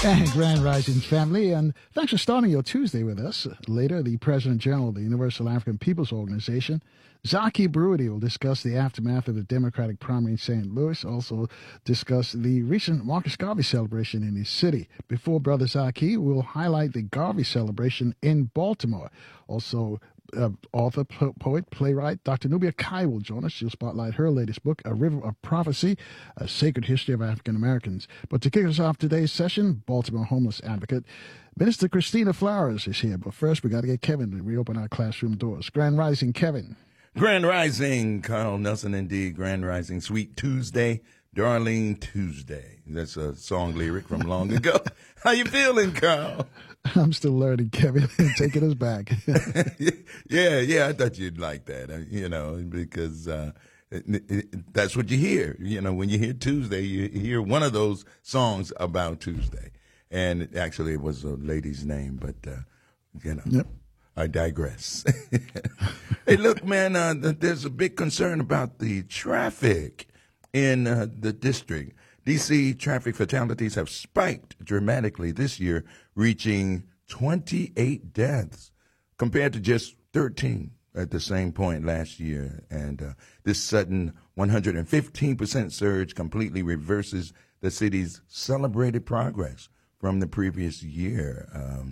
And Grand Rising family, and thanks for starting your Tuesday with us. Later, the President General of the Universal African Peoples Organization, Zaki Baruti, will discuss the aftermath of the Democratic primary in St. Louis, also discuss the recent Marcus Garvey celebration in his city. Before Brother Zaki, we'll highlight the Garvey celebration in Baltimore. Also, author, poet, playwright Dr. Nubia Kai will join us. She'll spotlight her latest book, A River of Prophecy, A Sacred History of African Americans. But to kick us off today's session, Baltimore homeless advocate Minister Christina Flowers is here. But first, we got to get Kevin to reopen our classroom doors. Grand Rising, Kevin. Grand Rising, Carl Nelson, indeed. Grand Rising, Sweet Tuesday, Darling Tuesday. That's a song lyric from long ago. How you feeling, Carl? I'm still learning, Kevin. Taking us back. Yeah, I thought you'd like that, because that's what you hear. When you hear Tuesday, you hear one of those songs about Tuesday. And actually, it was a lady's name, but, Yep. I digress. Hey, look, man, there's a big concern about the traffic in the district. D.C. traffic fatalities have spiked dramatically this year, reaching 28 deaths compared to just 13 at the same point last year. And this sudden 115% surge completely reverses the city's celebrated progress from the previous year.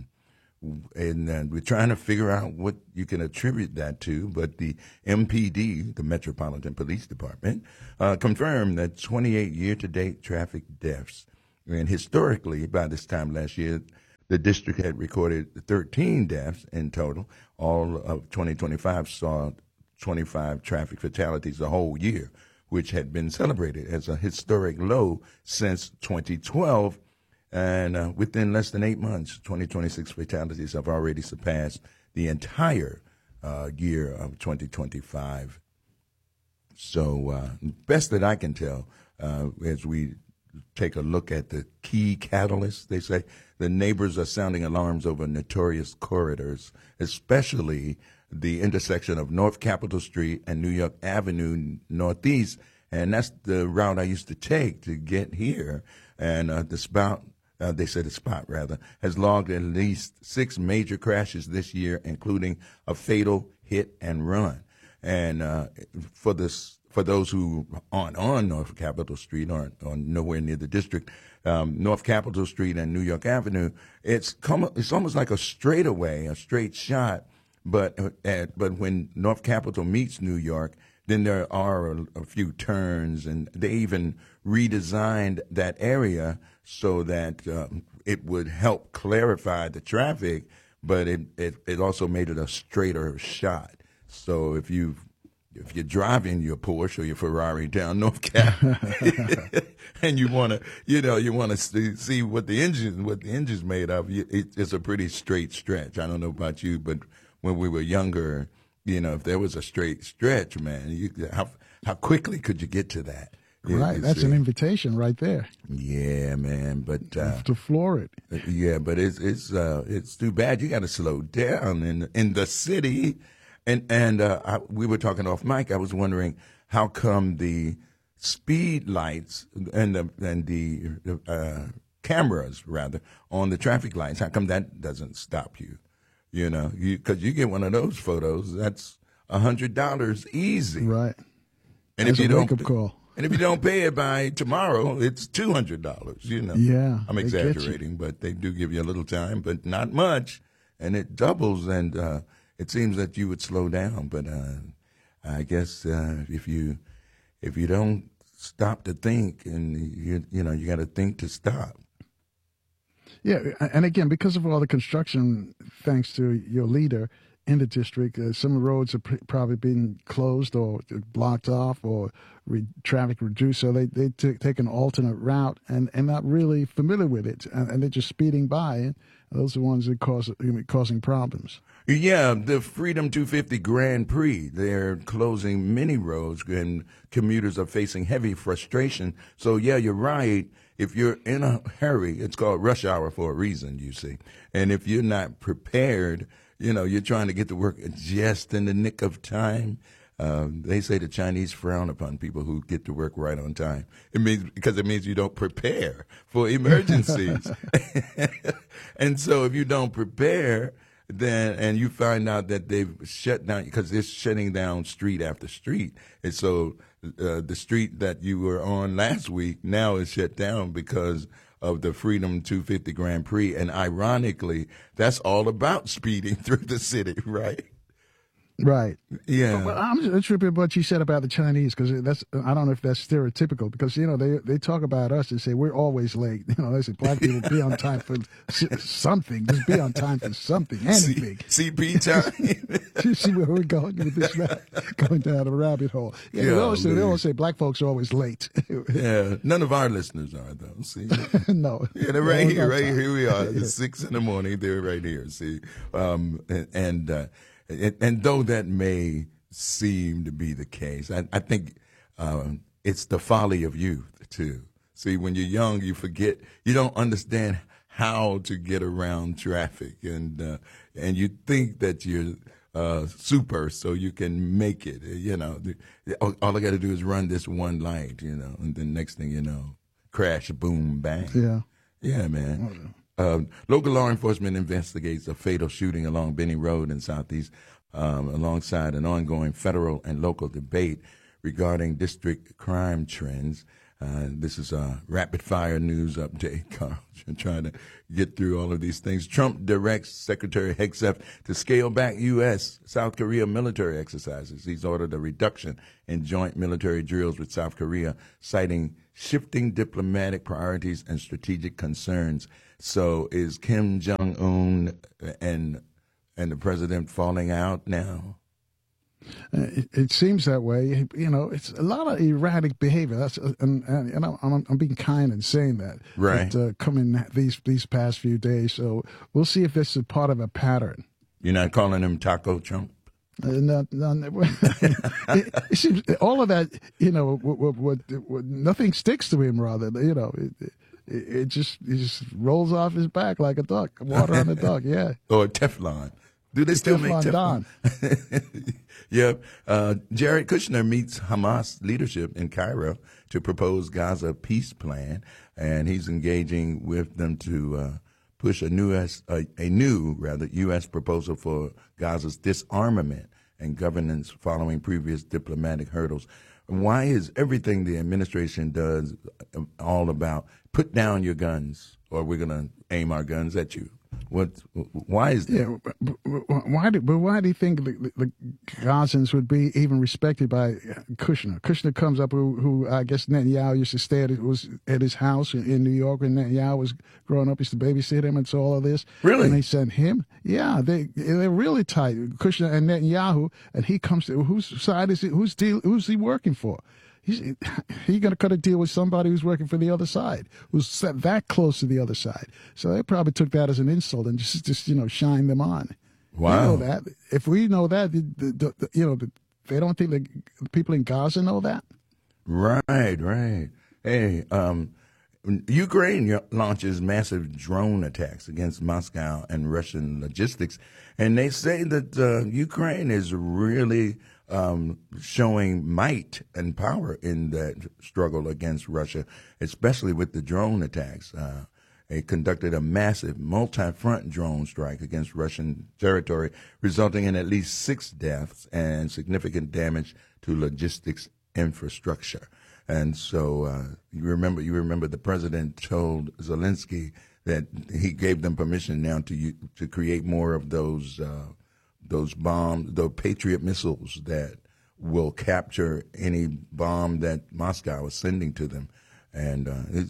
And we're trying to figure out what you can attribute that to, but the MPD, the Metropolitan Police Department, confirmed that 28 year-to-date traffic deaths. And historically, by this time last year, the district had recorded 13 deaths in total. All of 2025 saw 25 traffic fatalities the whole year, which had been celebrated as a historic low since 2012. And within less than 8 months, 2026 fatalities have already surpassed the entire year of 2025. So best that I can tell, as we take a look at the key catalysts, they say the neighbors are sounding alarms over notorious corridors, especially the intersection of North Capitol Street and New York Avenue Northeast. And that's the route I used to take to get here. And the spot has logged at least 6 major crashes this year, including a fatal hit and run. And for those who aren't on North Capitol Street or nowhere near the district, North Capitol Street and New York Avenue, it's almost like a straightaway, a straight shot. But when North Capitol meets New York, then there are a few turns, and they even redesigned that area so that it would help clarify the traffic, but it also made it a straighter shot. So if you're driving your Porsche or your Ferrari down North Cap, and you want to see what the engine's made of, it's a pretty straight stretch. I don't know about you, but when we were younger, if there was a straight stretch, man, how quickly could you get to that? Right, that's an invitation right there. Yeah, man, but to floor it. Yeah, but it's too bad. You got to slow down in the city, and we were talking off mic. I was wondering how come the speed lights and the cameras rather on the traffic lights, how come that doesn't stop you? Because you get one of those photos, that's $100 easy. Right. And that's if you wake-up call. And if you don't pay it by tomorrow, it's $200. Yeah, I'm exaggerating, but they do give you a little time, but not much, and it doubles. And it seems that you would slow down, but I guess if you don't stop to think, and you got to think to stop. Yeah, and again, because of all the construction, thanks to your leader in the district, some roads have probably been closed or blocked off or traffic reduced, so they take an alternate route and not really familiar with it, and they're just speeding by, and those are the ones that causing problems. Yeah, the Freedom 250 Grand Prix, they're closing many roads, and commuters are facing heavy frustration. So, yeah, you're right. If you're in a hurry, it's called rush hour for a reason, you see. And if you're not prepared, you're trying to get to work just in the nick of time, They say the Chinese frown upon people who get to work right on time. It means you don't prepare for emergencies. And so if you don't prepare, and you find out that they've shut down, because it's shutting down street after street. And so the street that you were on last week now is shut down because of the Freedom 250 Grand Prix. And ironically, that's all about speeding through the city, right? Right. Yeah. But I'm just tripping about what you said about the Chinese, because I don't know if that's stereotypical, because, they talk about us and say we're always late. They say black people be on time for something. Just be on time for something, anything. CP time. You see where we're going with this, going down a rabbit hole. Yeah, they always say black folks are always late. Yeah. None of our listeners are, though. See? No. Yeah, they're right here we are. It's 6 a.m. They're right here. See? And though that may seem to be the case, I think it's the folly of youth, too. See, when you're young, you forget, you don't understand how to get around traffic, and you think that you're super, so you can make it. All I got to do is run this one light, and then next thing you know, crash, boom, bang. Yeah. Yeah, man. Local law enforcement investigates a fatal shooting along Benny Road in Southeast, alongside an ongoing federal and local debate regarding district crime trends. This is a rapid-fire news update, Carl. I'm trying to get through all of these things. Trump directs Secretary Hegseth to scale back U.S.-South Korea military exercises. He's ordered a reduction in joint military drills with South Korea, citing shifting diplomatic priorities and strategic concerns. So is Kim Jong-un and the president falling out now? It seems that way. It's a lot of erratic behavior. That's I'm being kind in saying that. Right. Coming these past few days. So we'll see if this is part of a pattern. You're not calling him Taco Trump? No, it seems all of that. Nothing sticks to him. Rather, it just rolls off his back like a duck. Water on the duck. Yeah. Or Teflon. Do they still make Teflon? Yep. Jared Kushner meets Hamas leadership in Cairo to propose Gaza peace plan, and he's engaging with them to push a new U.S. proposal for Gaza's disarmament and governance following previous diplomatic hurdles. Why is everything the administration does all about put down your guns, or we're going to aim our guns at you? Why is that? Yeah, why do you think the Gazans would be even respected by Kushner? Kushner comes up, who I guess Netanyahu used to stay at his house in New York when Netanyahu was growing up. Used to babysit him and so all of this. Really? And they sent him. Yeah, they're really tight. Kushner and Netanyahu, and he comes to whose side is it? Who's he working for? He's going to cut a deal with somebody who's working for the other side, who's set that close to the other side. So they probably took that as an insult and just shine them on. Wow. We know that. If we know that, they don't think the people in Gaza know that. Right. Hey, Ukraine launches massive drone attacks against Moscow and Russian logistics, and they say that Ukraine is really showing might and power in that struggle against Russia, especially with the drone attacks. They conducted a massive multi-front drone strike against Russian territory, resulting in at least 6 deaths and significant damage to logistics infrastructure. And so you remember the president told Zelensky that he gave them permission now to create more of those bombs, those Patriot missiles that will capture any bomb that Moscow is sending to them. And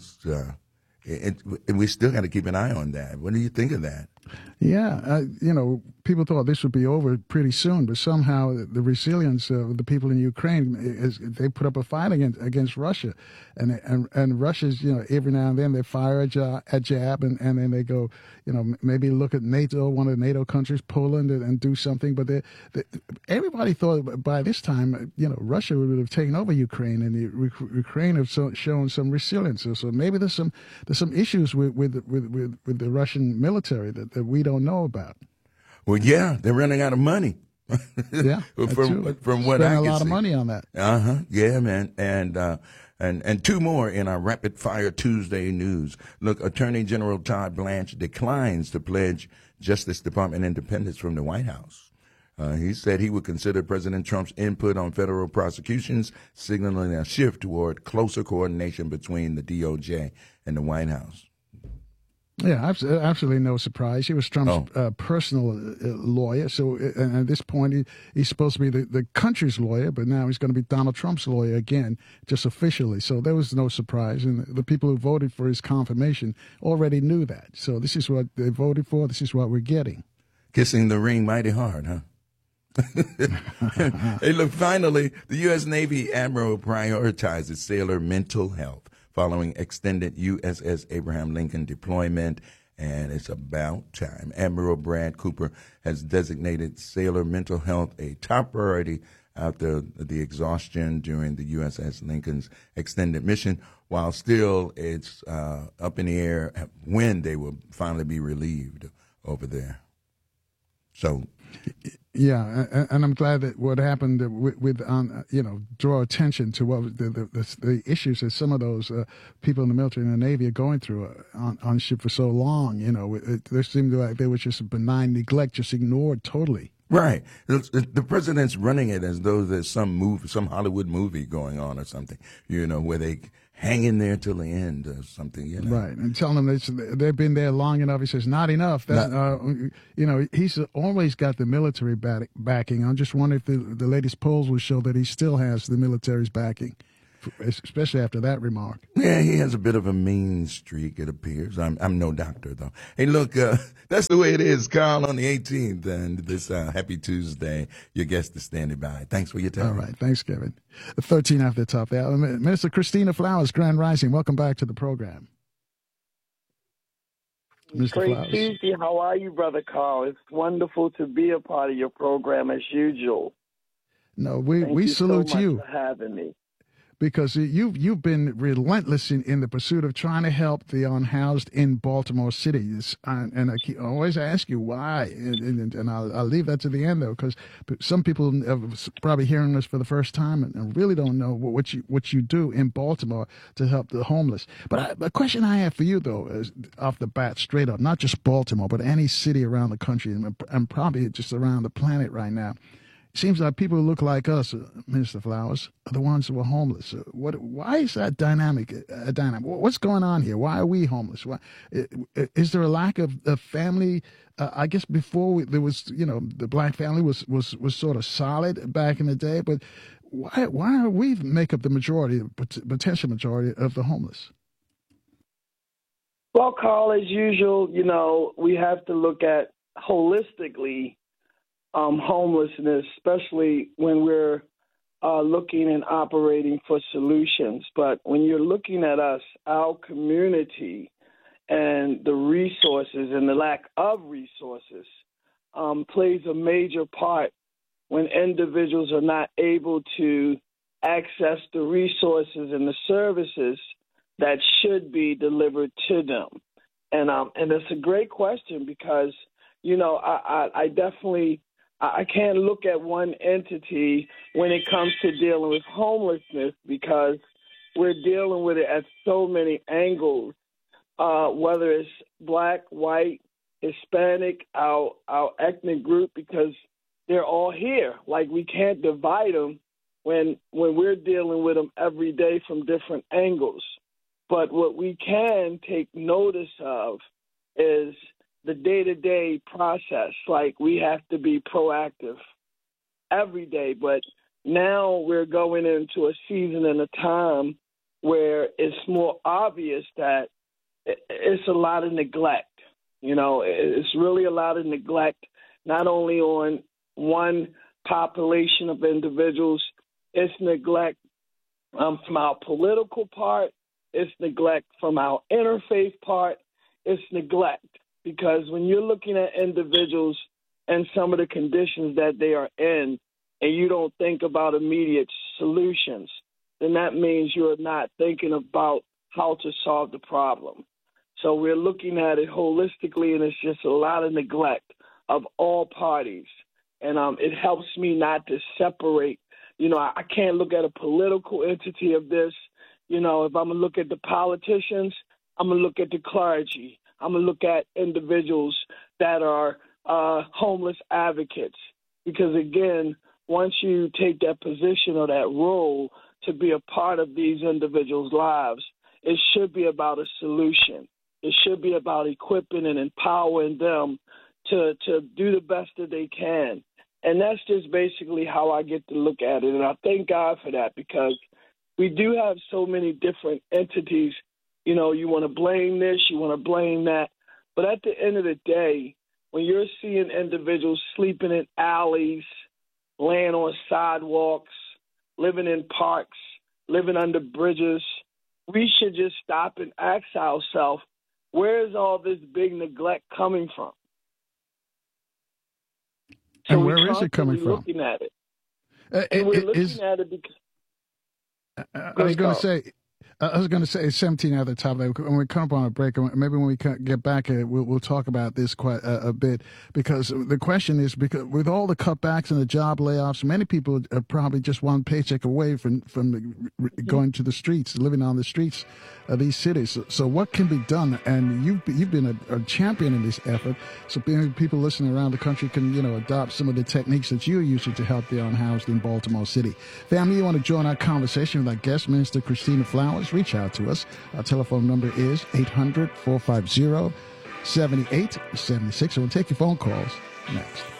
we still got to keep an eye on that. What do you think of that? Yeah, people thought this would be over pretty soon, but somehow the resilience of the people in Ukraine they put up a fight against Russia, and Russia's every now and then they fire a jab, and then they go maybe look at NATO, one of the NATO countries, Poland, and do something. But everybody thought by this time Russia would have taken over Ukraine, and Ukraine have shown some resilience. So maybe there's some issues with the Russian military that we don't know about. Well, yeah, they're running out of money. Yeah, from what spend I a can lot see. of money on that. Yeah, man, and two more in our Rapid Fire Tuesday news. Look, Attorney General Todd Blanche declines to pledge Justice Department independence from the White House. He said he would consider President Trump's input on federal prosecutions, signaling a shift toward closer coordination between the DOJ and the White House. Yeah, absolutely no surprise. He was Trump's personal lawyer. So and at this point, he's supposed to be the country's lawyer, but now he's going to be Donald Trump's lawyer again, just officially. So there was no surprise. And the people who voted for his confirmation already knew that. So this is what they voted for. This is what we're getting. Kissing the ring mighty hard, huh? Hey, look, finally, the U.S. Navy Admiral prioritizes sailor mental health following extended USS Abraham Lincoln deployment, and it's about time. Admiral Brad Cooper has designated sailor mental health a top priority after the exhaustion during the USS Lincoln's extended mission, while still it's up in the air when they will finally be relieved over there. So... Yeah, and I'm glad that what happened with draw attention to what the issues that some of those people in the military and the Navy are going through on ship for so long. There seemed like there was just a benign neglect, just ignored totally. Right. The president's running it as though there's some Hollywood movie going on or something, where they hang in there till the end or something, Right, and telling them they've been there long enough. He says, not enough. He's always got the military backing. I'm just wondering if the latest polls will show that he still has the military's backing, especially after that remark. Yeah, he has a bit of a mean streak, it appears. I'm no doctor, though. Hey, look, that's the way it is, Carl, on the 18th. And this happy Tuesday, your guest is standing by. Thanks for your time. All right. Thanks, Kevin. 13 after the top there. Minister Christina Flowers, Grand Rising. Welcome back to the program. Mr. Great Flowers. Tuesday. How are you, Brother Carl? It's wonderful to be a part of your program as usual. No, we salute so much you for having me. Because you've been relentless in the pursuit of trying to help the unhoused in Baltimore City, and I always ask you why, and I'll leave that to the end though, because some people are probably hearing this for the first time and really don't know what you do in Baltimore to help the homeless. But a question I have for you though is off the bat, straight up, not just Baltimore, but any city around the country and probably just around the planet right now. It seems like people who look like us, Minister Flowers, are the ones who are homeless. Why is that dynamic? What's going on here? Why are we homeless? Is there a lack of family? I guess before there was, the black family was sort of solid back in the day, but why are we make up the potential majority of the homeless? Well, Carl, as usual, we have to look at holistically homelessness, especially when we're looking and operating for solutions. But when you're looking at us, our community, and the resources and the lack of resources plays a major part when individuals are not able to access the resources and the services that should be delivered to them. And it's a great question because, I definitely I can't look at one entity when it comes to dealing with homelessness because we're dealing with it at so many angles, whether it's black, white, Hispanic, our ethnic group, because they're all here. Like, we can't divide them when we're dealing with them every day from different angles. But what we can take notice of is the day-to-day process. Like, we have to be proactive every day. But now we're going into a season and a time where it's more obvious that it's a lot of neglect. It's really a lot of neglect, not only on one population of individuals. It's neglect from our political part. It's neglect from our interfaith part. It's neglect. Because when you're looking at individuals and some of the conditions that they are in, and you don't think about immediate solutions, then that means you're not thinking about how to solve the problem. So we're looking at it holistically, and it's just a lot of neglect of all parties. and it helps me not to separate. You know, I can't look at a political entity of this. You know, if I'm going to look at the politicians, I'm going to look at the clergy. I'm going to look at individuals that are homeless advocates. Because, again, once you take that position or that role to be a part of these individuals' lives, it should be about a solution. It should be about equipping and empowering them to do the best that they can. And that's just basically how I get to look at it. And I thank God for that, because we do have so many different entities. You know, you want to blame this, you want to blame that. But at the end of the day, when you're seeing individuals sleeping in alleys, laying on sidewalks, living in parks, living under bridges, we should just stop and ask ourselves, where is all this big neglect coming from? So and where is it coming from? Looking at it. We're looking at it because I was going to say 17 at the top. When we come up on a break, maybe when we get back, we'll talk about this quite a bit, because the question is, because with all the cutbacks and the job layoffs, many people are probably just one paycheck away from going to the streets, living on the streets of these cities. So what can be done? And you've been a champion in this effort. So people listening around the country can, you know, adopt some of the techniques that you're using to help the unhoused in Baltimore City. Family, you want to join our conversation with our guest, Minister Christina Flowers? Reach out to us. Our telephone number is 800-450-7876. And we'll take your phone calls next.